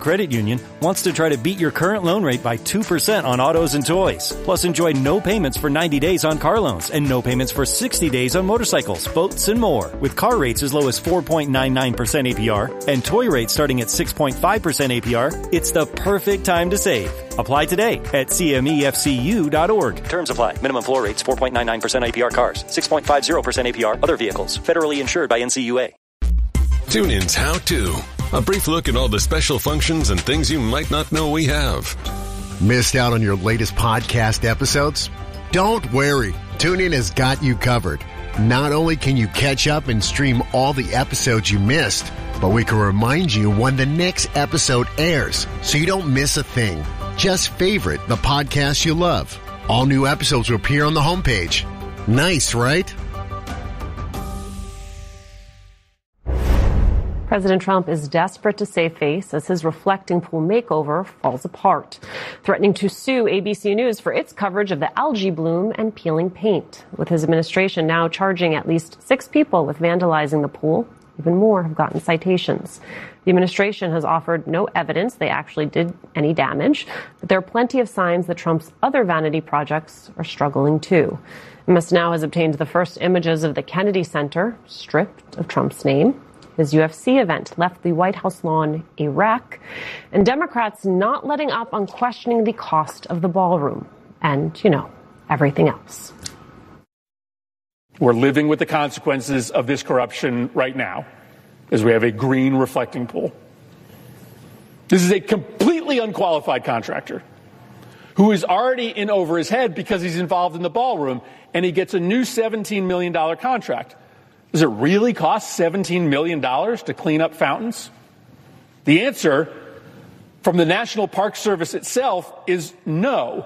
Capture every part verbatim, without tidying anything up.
Credit Union wants to try to beat your current loan rate by two percent on autos and toys. Plus, enjoy no payments for ninety days on car loans and no payments for sixty days on motorcycles, boats, and more. With car rates as low as four point nine nine percent A P R and toy rates starting at six point five percent A P R, it's the perfect time to save. Apply today at C M E F C U dot org. Terms apply. Minimum floor rates four point nine nine percent A P R cars, six point five zero percent A P R other vehicles. Federally insured by N C U A. TuneIn's How To. A brief look at all the special functions and things you might not know we have. Missed out on your latest podcast episodes? Don't worry. TuneIn has got you covered. Not only can you catch up and stream all the episodes you missed, but we can remind you when the next episode airs so you don't miss a thing. Just favorite the podcast you love. All new episodes will appear on the homepage. Nice, right? President Trump is desperate to save face as his reflecting pool makeover falls apart, threatening to sue A B C News for its coverage of the algae bloom and peeling paint. With his administration now charging at least six people with vandalizing the pool, even more have gotten citations. The administration has offered no evidence they actually did any damage, but there are plenty of signs that Trump's other vanity projects are struggling too. M S now has obtained the first images of the Kennedy Center, stripped of Trump's name. His U F C event left the White House lawn a wreck, and Democrats not letting up on questioning the cost of the ballroom and, you know, everything else. We're living with the consequences of this corruption right now, as we have a green reflecting pool. This is a completely unqualified contractor who is already in over his head because he's involved in the ballroom, and he gets a new seventeen million dollars contract. Does it really cost seventeen million dollars to clean up fountains? The answer from the National Park Service itself is no.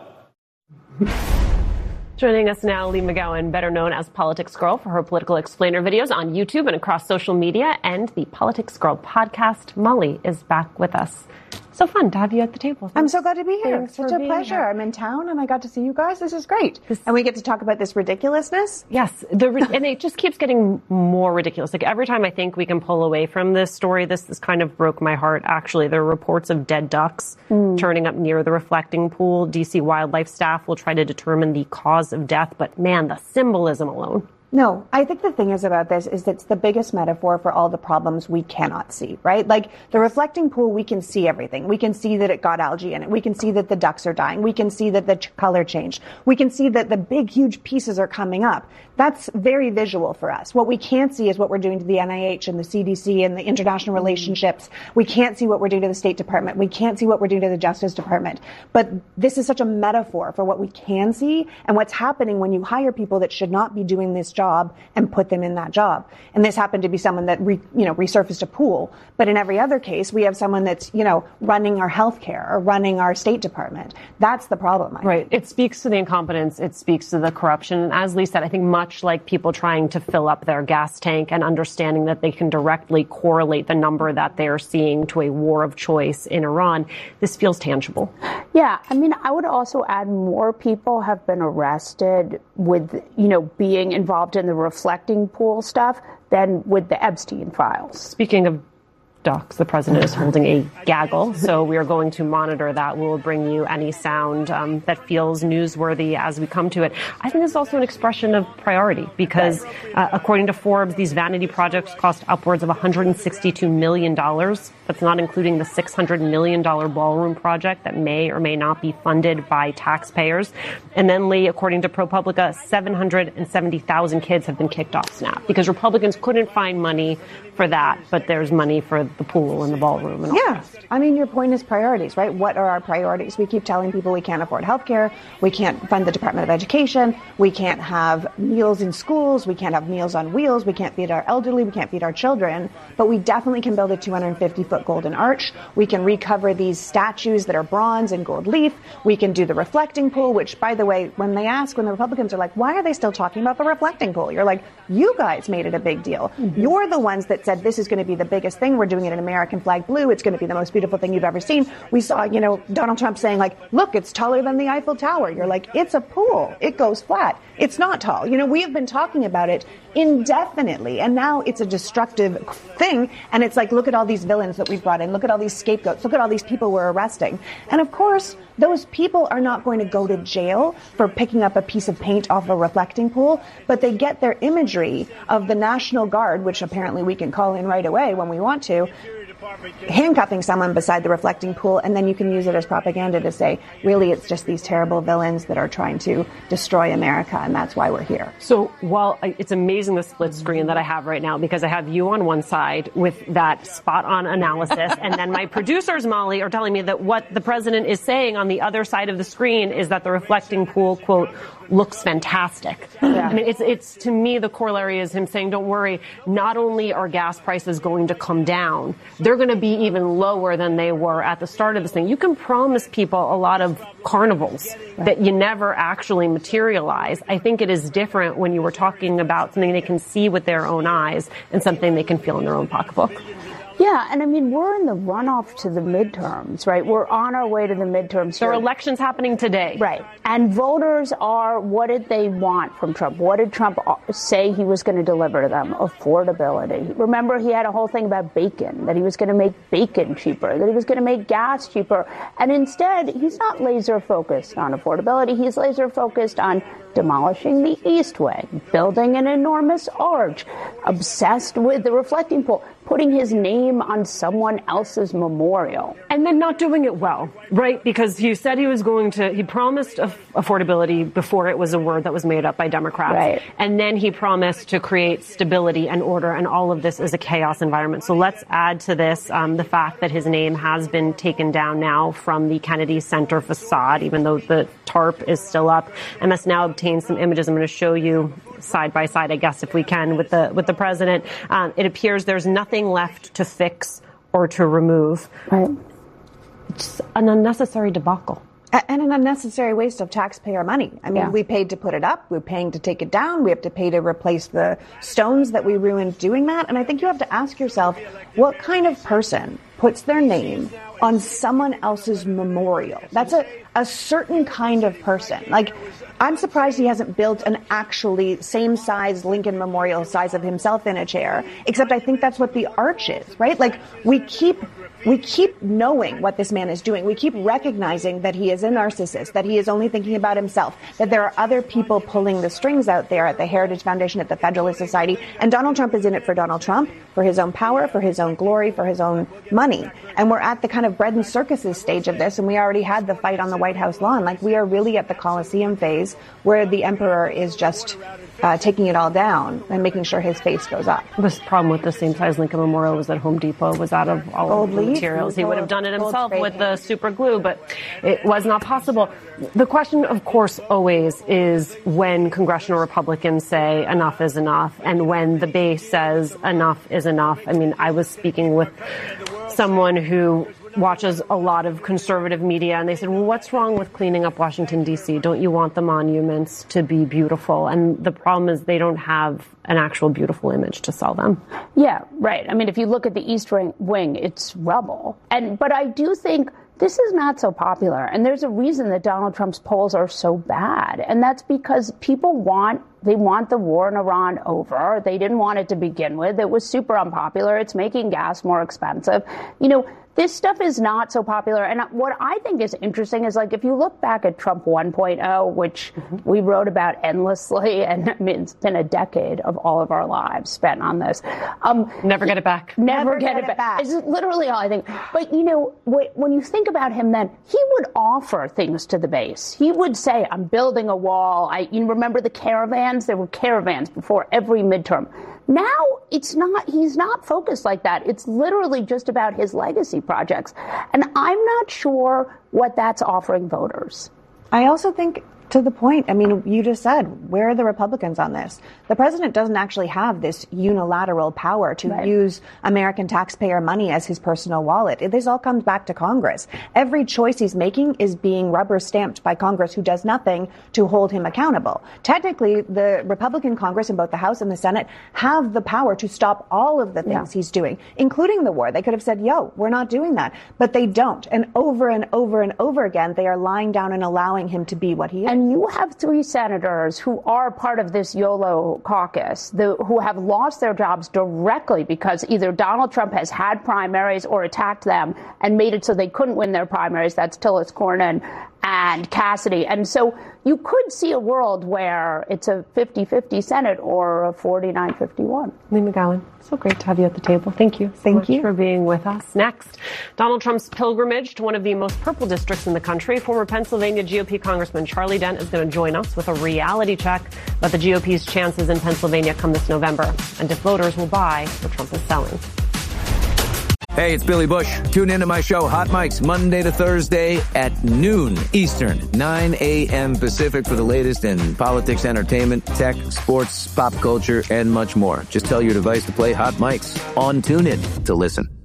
Joining us now, Lee McGowan, better known as Politics Girl for her Political Explainer videos on YouTube and across social media, and the Politics Girl podcast. Molly is back with us. So fun to have you at the table. Thanks. I'm so glad to be here. Thanks Such a pleasure. Here. I'm in town and I got to see you guys. This is great. This, and we get to talk about this ridiculousness. Yes. The, and it just keeps getting more ridiculous. Like every time I think we can pull away from this story, this, this kind of broke my heart. Actually, there are reports of dead ducks mm. turning up near the reflecting pool. D C wildlife staff will try to determine the cause of death. But man, the symbolism alone. No, I think the thing is about this is that it's the biggest metaphor for all the problems we cannot see, right? Like the reflecting pool, we can see everything. We can see that it got algae in it. We can see that the ducks are dying. We can see that the ch- color changed. We can see that the big, huge pieces are coming up. That's very visual for us. What we can't see is what we're doing to the N I H and the C D C and the international relationships. We can't see what we're doing to the State Department. We can't see what we're doing to the Justice Department. But this is such a metaphor for what we can see and what's happening when you hire people that should not be doing this job and put them in that job. And this happened to be someone that, re, you know, resurfaced a pool. But in every other case, we have someone that's, you know, running our healthcare or running our State Department. That's the problem. I right. think. It speaks to the incompetence. It speaks to the corruption. And as Lee said, I think much like people trying to fill up their gas tank and understanding that they can directly correlate the number that they are seeing to a war of choice in Iran, this feels tangible. Yeah. I mean, I would also add more people have been arrested with, you know, being involved in the reflecting pool stuff than with the Epstein files. Speaking of ducks, the president is holding a gaggle, so we are going to monitor that. We'll bring you any sound um, that feels newsworthy as we come to it. I think this is also an expression of priority because, uh, according to Forbes, these vanity projects cost upwards of one hundred sixty-two million dollars. That's not including the six hundred million dollars ballroom project that may or may not be funded by taxpayers. And then, Lee, according to ProPublica, seven hundred seventy thousand kids have been kicked off SNAP because Republicans couldn't find money for that, but there's money for the pool and the ballroom and all yeah. that. I mean, your point is priorities, right? What are our priorities? We keep telling people we can't afford health care. We can't fund the Department of Education. We can't have meals in schools. We can't have meals on wheels. We can't feed our elderly. We can't feed our children. But we definitely can build a two hundred fifty foot golden arch. We can recover these statues that are bronze and gold leaf. We can do the reflecting pool, which, by the way, when they ask, when the Republicans are like, why are they still talking about the reflecting pool? You're like, you guys made it a big deal. Mm-hmm. You're the ones that said this is going to be the biggest thing we're doing doing it in American flag blue. It's going to be the most beautiful thing you've ever seen. We saw, you know, Donald Trump saying, like, look, it's taller than the Eiffel Tower. You're like, it's a pool. It goes flat. It's not tall. You know, we have been talking about it indefinitely, and now it's a destructive thing. And it's like, look at all these villains that we've brought in. Look at all these scapegoats. Look at all these people we're arresting. And of course, those people are not going to go to jail for picking up a piece of paint off a reflecting pool, but they get their imagery of the National Guard, which apparently we can call in right away when we want to, handcuffing someone beside the reflecting pool, and then you can use it as propaganda to say, really, it's just these terrible villains that are trying to destroy America, and that's why we're here. So while I, it's amazing the split screen that I have right now, because I have you on one side with that spot-on analysis, and then my producers, Molly, are telling me that what the president is saying on the other side of the screen is that the reflecting pool, quote, looks fantastic. Yeah. I mean, it's, it's, to me, the corollary is him saying, don't worry, not only are gas prices going to come down, they're going to be even lower than they were at the start of this thing. You can promise people a lot of carnivals right. that you never actually materialize. I think it is different when you were talking about something they can see with their own eyes and something they can feel in their own pocketbook. Yeah, and I mean, we're in the runoff to the midterms, right? We're on our way to the midterms. There are elections happening today. Right. And voters are, what did they want from Trump? What did Trump say he was going to deliver to them? Affordability. Remember, he had a whole thing about bacon, that he was going to make bacon cheaper, that he was going to make gas cheaper. And instead, he's not laser focused on affordability. He's laser focused on demolishing the East Wing, building an enormous arch, obsessed with the reflecting pool, putting his name on someone else's memorial. And then not doing it well, right? Because he said he was going to, he promised affordability before it was a word that was made up by Democrats. Right. And then he promised to create stability and order, and all of this is a chaos environment. So let's add to this um, the fact that his name has been taken down now from the Kennedy Center facade, even though the tarp is still up, and must now obtain some images. I'm going to show you side by side, I guess, if we can, with the with the president. Um, it appears there's nothing left to fix or to remove. Right. It's an unnecessary debacle. And an unnecessary waste of taxpayer money. I mean, yeah. we paid to put it up. We're paying to take it down. We have to pay to replace the stones that we ruined doing that. And I think you have to ask yourself, what kind of person puts their name on someone else's memorial? That's a, a certain kind of person. Like, I'm surprised he hasn't built an actually same-size Lincoln Memorial size of himself in a chair, except I think that's what the arch is, right? Like, we keep we keep knowing what this man is doing. We keep recognizing that he is a narcissist, that he is only thinking about himself, that there are other people pulling the strings out there at the Heritage Foundation, at the Federalist Society, and Donald Trump is in it for Donald Trump, for his own power, for his own glory, for his own money. And we're at the kind of bread and circuses stage of this, and we already had the fight on the White House lawn. Like, we are really at the Coliseum phase where the emperor is just uh, taking it all down and making sure his face goes up. The problem with the same-size Lincoln Memorial was that Home Depot was out of all Gold of the leaf, materials. He would have done it himself with paint. the super glue, but it was not possible. The question, of course, always is when congressional Republicans say enough is enough, and when the base says enough is enough. I mean, I was speaking with someone who watches a lot of conservative media, and they said, well, what's wrong with cleaning up Washington, D C? Don't you want the monuments to be beautiful? And the problem is they don't have an actual beautiful image to sell them. Yeah, right. I mean, if you look at the East Wing, it's rubble. And but I do think this is not so popular. And there's a reason that Donald Trump's polls are so bad. And that's because people want, they want the war in Iran over. They didn't want it to begin with. It was super unpopular. It's making gas more expensive. You know, this stuff is not so popular. And what I think is interesting is, like, if you look back at Trump one point oh, which mm-hmm. we wrote about endlessly, and I mean, it's been a decade of all of our lives spent on this. Um, never get it back. Never, never get, get it back. back. It's literally all I think. But, you know, when you think about him then, he would offer things to the base. He would say, I'm building a wall. I, you remember the caravans? There were caravans before every midterm. Now it's not, he's not focused like that. It's literally just about his legacy projects. And I'm not sure what that's offering voters. I also think To the point, I mean, you just said, where are the Republicans on this? The president doesn't actually have this unilateral power to right. use American taxpayer money as his personal wallet. This all comes back to Congress. Every choice he's making is being rubber stamped by Congress, who does nothing to hold him accountable. Technically, the Republican Congress in both the House and the Senate have the power to stop all of the things yeah. he's doing, including the war. They could have said, yo, we're not doing that. But they don't. And over and over and over again, they are lying down and allowing him to be what he is. And you have three senators who are part of this YOLO caucus, the, who have lost their jobs directly because either Donald Trump has had primaries or attacked them and made it so they couldn't win their primaries. That's Tillis Cornyn and Cassidy. And so you could see a world where it's a fifty-fifty Senate or a forty-nine fifty-one. Lee McGowan, so great to have you at the table. Thank you so Thank much you. for being with us. Next, Donald Trump's pilgrimage to one of the most purple districts in the country. Former Pennsylvania G O P Congressman Charlie Dent is going to join us with a reality check about the G O P's chances in Pennsylvania come this November and if voters will buy what Trump is selling. Hey, it's Billy Bush. Tune into my show, Hot Mics, Monday to Thursday at noon Eastern, nine a.m. Pacific for the latest in politics, entertainment, tech, sports, pop culture, and much more. Just tell your device to play Hot Mics on TuneIn to listen.